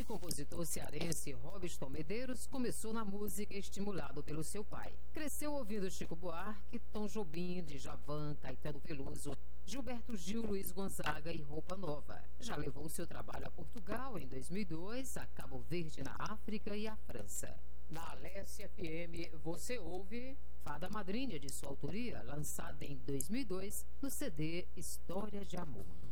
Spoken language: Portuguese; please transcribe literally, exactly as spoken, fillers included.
jovem compositor cearense Robiston Medeiros começou na música estimulado pelo seu pai. Cresceu ouvindo Chico Buarque, Tom Jobim, Djavan, Caetano Veloso, Gilberto Gil, Luiz Gonzaga e Roupa Nova. Já levou seu trabalho a Portugal em dois mil e dois, a Cabo Verde na África e a França. Na Alessia F M você ouve Fada Madrinha, de sua autoria, lançada em dois mil e dois no C D História de Amor.